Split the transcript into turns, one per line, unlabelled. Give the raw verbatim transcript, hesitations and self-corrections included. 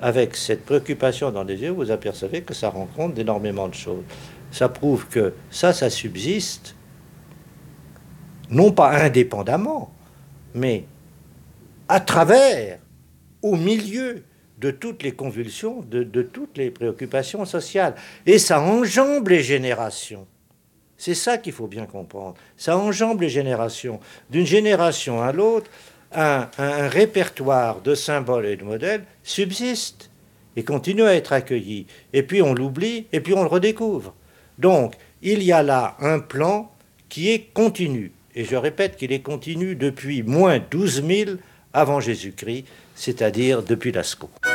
avec cette préoccupation dans les yeux, vous apercevez que ça rencontre énormément de choses. Ça prouve que ça, ça subsiste, non pas indépendamment, mais à travers, au milieu de toutes les convulsions, de, de toutes les préoccupations sociales. Et ça enjambe les générations. C'est ça qu'il faut bien comprendre. Ça enjambe les générations. D'une génération à l'autre, un, un, un répertoire de symboles et de modèles subsiste et continue à être accueilli. Et puis on l'oublie, et puis on le redécouvre. Donc, il y a là un plan qui est continu. Et je répète qu'il est continu depuis moins douze mille avant Jésus-Christ, c'est-à-dire depuis Lascaux.